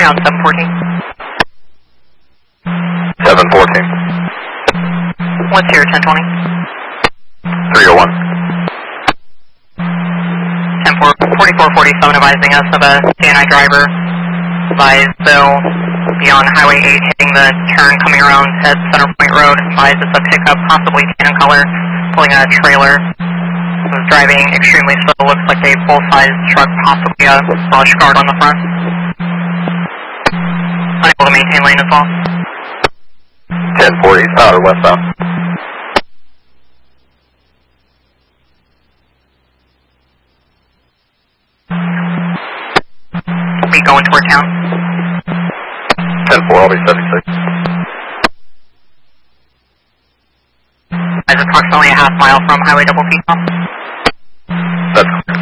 on 714. 714. What's your 1020? 301. 4447 advising us of a CNI driver. Advise Bill be on Highway 8 hitting the turn coming around at Center Point Road. Advise it's a pickup, possibly tan color, pulling a trailer. Was driving extremely slow, looks like a full-size truck, possibly a brush guard on the front. Unable to maintain lane as well. 1040 westbound. Be going toward town. 10-4, I'll be 76. As approximately a half mile from Highway Double P. That's correct.